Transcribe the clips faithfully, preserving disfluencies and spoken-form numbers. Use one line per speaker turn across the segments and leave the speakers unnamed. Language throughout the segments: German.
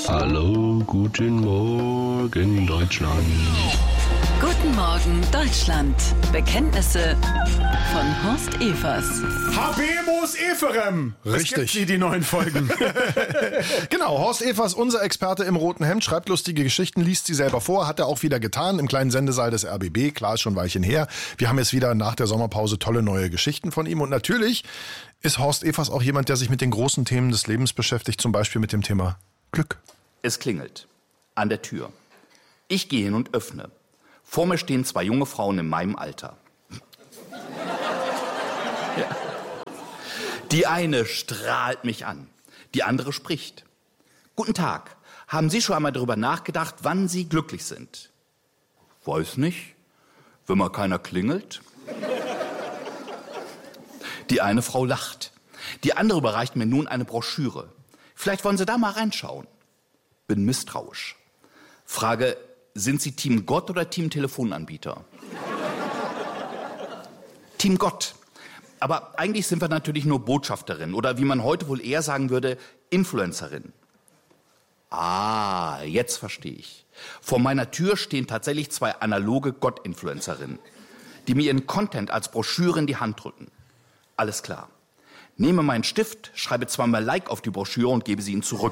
Hallo, guten Morgen, Deutschland.
Guten Morgen, Deutschland. Bekenntnisse von Horst Evers.
Habemus Eferem.
Richtig.
Es gibt sie, die neuen Folgen.
Genau, Horst Evers, unser Experte im roten Hemd, schreibt lustige Geschichten, liest sie selber vor, hat er auch wieder getan im kleinen Sendesaal des R B B. Klar, ist schon ein Weilchen her. Wir haben jetzt wieder nach der Sommerpause tolle neue Geschichten von ihm. Und natürlich ist Horst Evers auch jemand, der sich mit den großen Themen des Lebens beschäftigt, zum Beispiel mit dem Thema Glück.
Es klingelt an der Tür. Ich gehe hin und öffne. Vor mir stehen zwei junge Frauen in meinem Alter. Ja. Die eine strahlt mich an, die andere spricht. Guten Tag, haben Sie schon einmal darüber nachgedacht, wann Sie glücklich sind? Weiß nicht, wenn mal keiner klingelt. Die eine Frau lacht, die andere überreicht mir nun eine Broschüre. Vielleicht wollen Sie da mal reinschauen. Bin misstrauisch. Frage, sind Sie Team Gott oder Team Telefonanbieter? Team Gott. Aber eigentlich sind wir natürlich nur Botschafterin oder wie man heute wohl eher sagen würde, Influencerin. Ah, jetzt verstehe ich. Vor meiner Tür stehen tatsächlich zwei analoge Gott-Influencerinnen, die mir ihren Content als Broschüre in die Hand drücken. Alles klar. Nehme meinen Stift, schreibe zweimal Like auf die Broschüre und gebe sie ihnen zurück.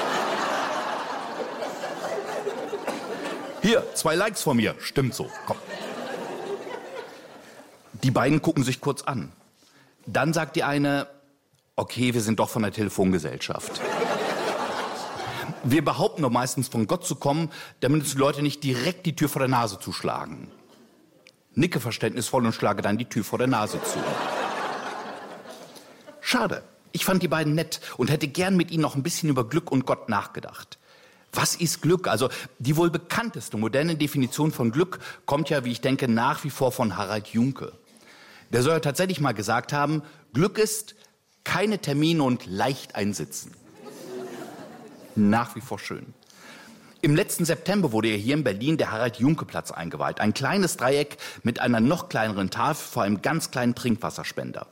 Hier, zwei Likes von mir. Stimmt so. Komm. Die beiden gucken sich kurz an. Dann sagt die eine, okay, wir sind doch von der Telefongesellschaft. Wir behaupten doch meistens von Gott zu kommen, damit uns die Leute nicht direkt die Tür vor der Nase zuschlagen. Nicke verständnisvoll und schlage dann die Tür vor der Nase zu. Schade. Ich fand die beiden nett und hätte gern mit ihnen noch ein bisschen über Glück und Gott nachgedacht. Was ist Glück? Also die wohl bekannteste moderne Definition von Glück kommt ja, wie ich denke, nach wie vor von Harald Junke. Der soll ja tatsächlich mal gesagt haben, Glück ist keine Termine und leicht einsitzen. Nach wie vor schön. Im letzten September wurde ja hier in Berlin der Harald-Junke-Platz eingeweiht. Ein kleines Dreieck mit einer noch kleineren Tafel vor einem ganz kleinen Trinkwasserspender.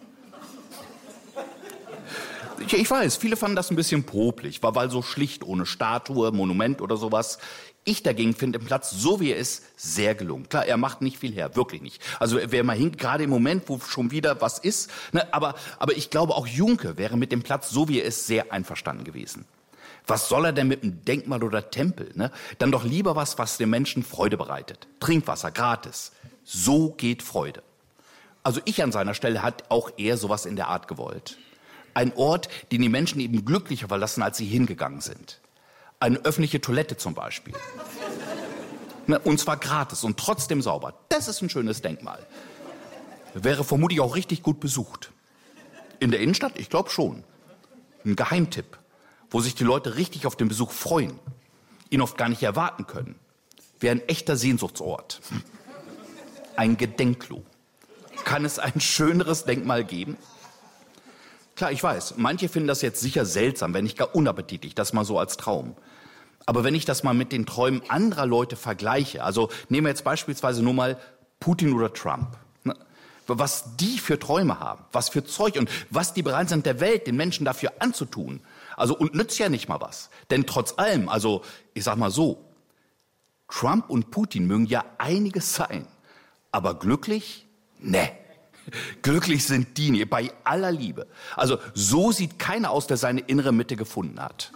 Ich weiß, viele fanden das ein bisschen popelig, war weil so schlicht, ohne Statue, Monument oder sowas. Ich dagegen finde den Platz, so wie er ist, sehr gelungen. Klar, er macht nicht viel her, wirklich nicht. Also wer mal hinkt, gerade im Moment, wo schon wieder was ist, ne, aber, aber ich glaube, auch Junke wäre mit dem Platz, so wie er ist, sehr einverstanden gewesen. Was soll er denn mit einem Denkmal oder Tempel? Ne? Dann doch lieber was, was den Menschen Freude bereitet. Trinkwasser, gratis. So geht Freude. Also ich an seiner Stelle hat auch eher sowas in der Art gewollt. Ein Ort, den die Menschen eben glücklicher verlassen, als sie hingegangen sind. Eine öffentliche Toilette zum Beispiel. Und zwar gratis und trotzdem sauber. Das ist ein schönes Denkmal. Wäre vermutlich auch richtig gut besucht. In der Innenstadt? Ich glaube schon. Ein Geheimtipp, wo sich die Leute richtig auf den Besuch freuen, ihn oft gar nicht erwarten können. Wäre ein echter Sehnsuchtsort. Ein Gedenklo. Kann es ein schöneres Denkmal geben? Klar, ich weiß, manche finden das jetzt sicher seltsam, wenn nicht gar unappetitlich, das mal so als Traum. Aber wenn ich das mal mit den Träumen anderer Leute vergleiche, also nehmen wir jetzt beispielsweise nur mal Putin oder Trump, ne? Was die für Träume haben, was für Zeug und was die bereit sind, der Welt, den Menschen dafür anzutun. Also und nützt ja nicht mal was. Denn trotz allem, also ich sag mal so, Trump und Putin mögen ja einiges sein, aber glücklich? Ne. Glücklich sind die nie, bei aller Liebe. Also so sieht keiner aus, der seine innere Mitte gefunden hat.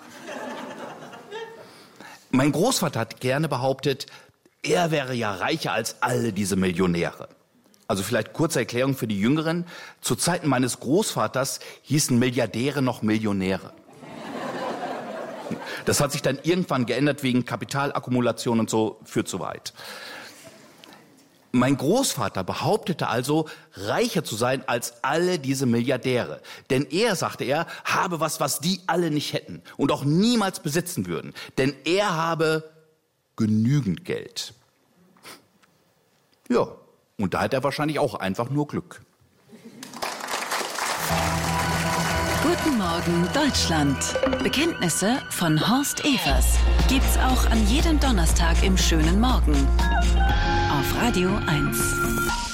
Mein Großvater hat gerne behauptet, er wäre ja reicher als alle diese Millionäre. Also vielleicht kurze Erklärung für die Jüngeren. Zu Zeiten meines Großvaters hießen Milliardäre noch Millionäre. Das hat sich dann irgendwann geändert wegen Kapitalakkumulation und so, führt zu weit. Mein Großvater behauptete also, reicher zu sein als alle diese Milliardäre. Denn er, sagte er, habe was, was die alle nicht hätten und auch niemals besitzen würden. Denn er habe genügend Geld. Ja, und da hat er wahrscheinlich auch einfach nur Glück.
Guten Morgen, Deutschland. Bekenntnisse von Horst Evers. Gibt's auch an jedem Donnerstag im schönen Morgen. Auf Radio eins.